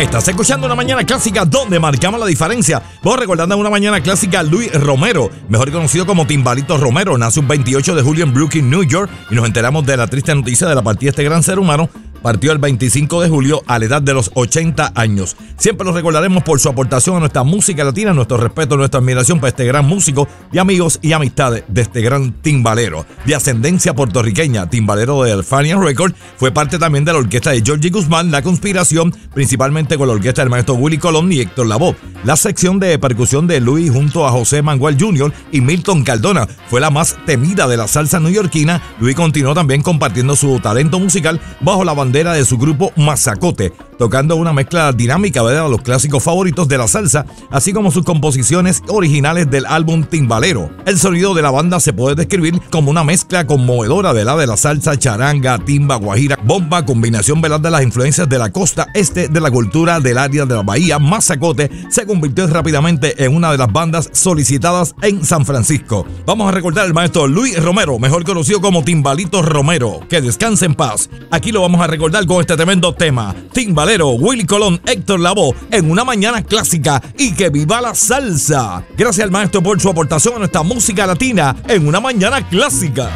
Estás escuchando Una Mañana Clásica donde marcamos la diferencia. Vos recordando Una Mañana Clásica, Luis Romero, mejor conocido como Timbalito Romero, nace un 28 de julio en Brooklyn, New York, y nos enteramos de la triste noticia de la partida de este gran ser humano. Partió el 25 de julio a la edad de los 80 años. Siempre lo recordaremos por su aportación a nuestra música latina, nuestro respeto, nuestra admiración para este gran músico y amigos y amistades de este gran timbalero. De ascendencia puertorriqueña, timbalero de Alfania Records, fue parte también de la orquesta de Georgie Guzmán, La Conspiración, principalmente con la orquesta del maestro Willie Colón y Héctor Lavoe. La sección de percusión de Luis junto a José Manuel Jr. y Milton Cardona fue la más temida de la salsa neoyorquina. Luis continuó también compartiendo su talento musical bajo la bandera de su grupo Mazacote, tocando una mezcla dinámica de los clásicos favoritos de la salsa, así como sus composiciones originales del álbum Timbalero. El sonido de la banda se puede describir como una mezcla conmovedora de la salsa, charanga, timba, guajira, bomba, combinación de las influencias de la costa este de la cultura del área de la bahía. Mazacote se convirtió rápidamente en una de las bandas solicitadas en San Francisco. Vamos a recordar al maestro Luis Romero, mejor conocido como Timbalito Romero. Que descanse en paz. Aquí lo vamos a recordar con este tremendo tema. Timbalero, Willie Colón, Héctor Lavoe en Una Mañana Clásica, y que viva la salsa. Gracias al maestro por su aportación a nuestra música latina en Una Mañana Clásica.